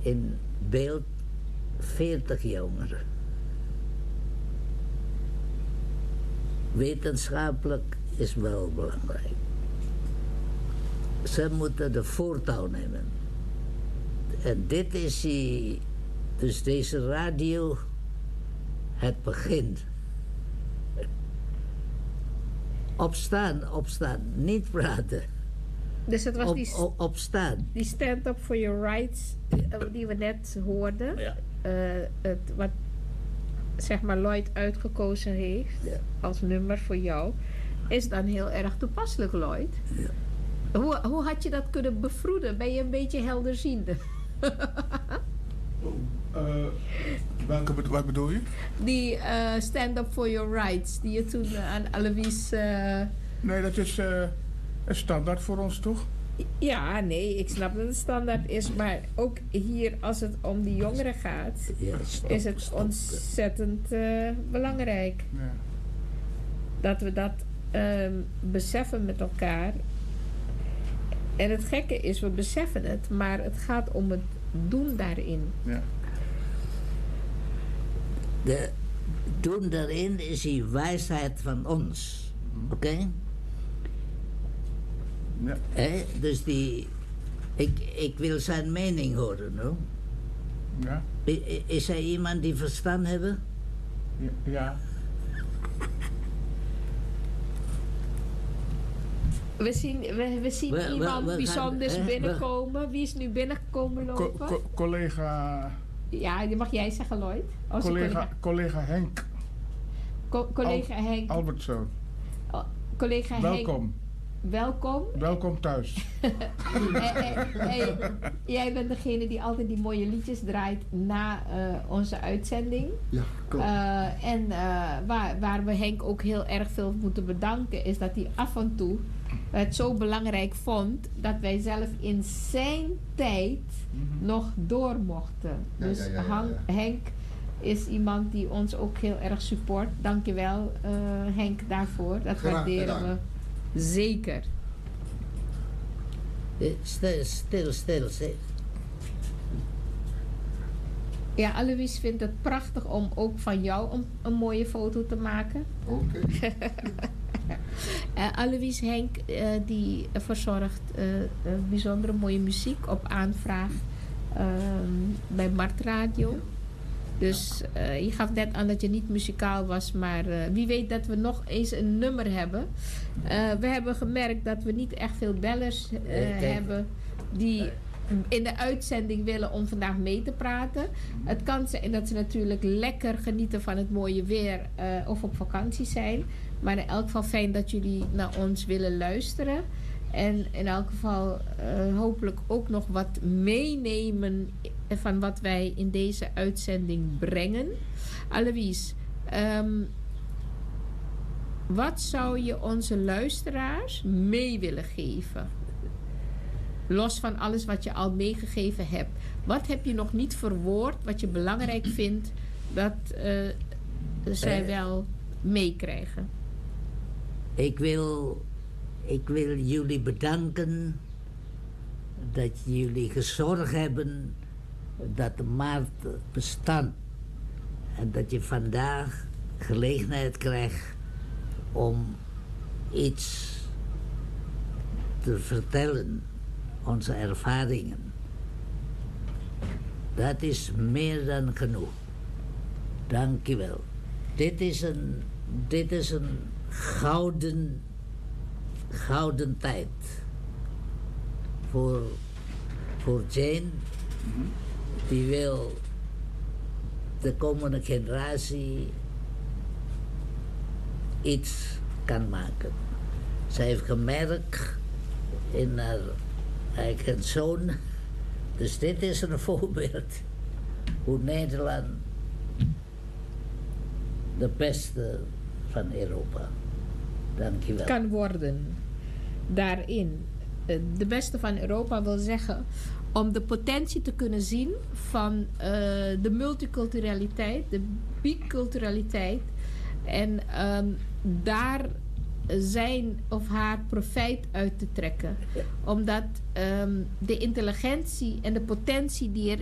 in beeld 40 jongeren. Wetenschappelijk is wel belangrijk. Ze moeten de voortouw nemen. En dit is dus deze radio, het begin. Opstaan, niet praten. Dus het was opstaan. Die Stand Up for Your Rights die we net hoorden. Ja. Wat zeg maar Lloyd uitgekozen heeft als nummer voor jou, is dan heel erg toepasselijk, Lloyd. Ja. Hoe had je dat kunnen bevroeden? Ben je een beetje helderziende? Wat bedoel je? Die Stand Up for Your Rights, die je toen aan Alois... Nee, dat is een standaard voor ons, toch? Ja, nee, ik snap dat het standaard is. Maar ook hier, als het om die jongeren gaat, is het ontzettend belangrijk. Ja. Dat we dat beseffen met elkaar. En het gekke is, we beseffen het, maar het gaat om het doen daarin. Ja. De doen daarin is die wijsheid van ons. Oké? Ja. Dus ik wil zijn mening horen, hoor. Ja. Is hij iemand die verstand heeft? Ja. We zien iemand bijzonders binnenkomen. Wie is nu binnengekomen lopen? Collega... Ja, die mag jij zeggen, Lloyd. Collega Henk. Collega Henk. Albertzoon. Collega Welkom. Henk. Welkom. Welkom thuis. Jij bent degene die altijd die mooie liedjes draait na onze uitzending. Ja, klopt. En waar we Henk ook heel erg veel moeten bedanken, is dat hij af en toe het zo belangrijk vond dat wij zelf in zijn tijd nog door mochten. Ja, dus ja. Henk is iemand die ons ook heel erg support. Dankjewel Henk daarvoor. Dat waarderen we zeker. Stil. Ja, Alois vindt het prachtig om ook van jou een mooie foto te maken. Oké. Alois Henk die verzorgt bijzondere mooie muziek op aanvraag bij Mart Radio. Dus je gaf net aan dat je niet muzikaal was, maar wie weet dat we nog eens een nummer hebben. We hebben gemerkt dat we niet echt veel bellers hebben die in de uitzending willen om vandaag mee te praten. Het kan zijn dat ze natuurlijk lekker genieten van het mooie weer of op vakantie zijn. Maar in elk geval fijn dat jullie naar ons willen luisteren. En in elk geval hopelijk ook nog wat meenemen van wat wij in deze uitzending brengen. Alois, wat zou je onze luisteraars mee willen geven? Los van alles wat je al meegegeven hebt. Wat heb je nog niet verwoord wat je belangrijk vindt dat zij wel meekrijgen? Ik wil jullie bedanken dat jullie gezorgd hebben dat de markt bestaat. En dat je vandaag gelegenheid krijgt om iets te vertellen, onze ervaringen. Dat is meer dan genoeg. Dank je wel. Dit is een gouden tijd voor Jane, die wil de komende generatie iets kan maken. Zij heeft gemerkt in haar eigen zoon, dus dit is een voorbeeld hoe Nederland de beste van Europa. Dankjewel. Kan worden daarin. De beste van Europa wil zeggen om de potentie te kunnen zien van de multiculturaliteit, de biculturaliteit en daar zijn of haar profijt uit te trekken. Omdat de intelligentie en de potentie die er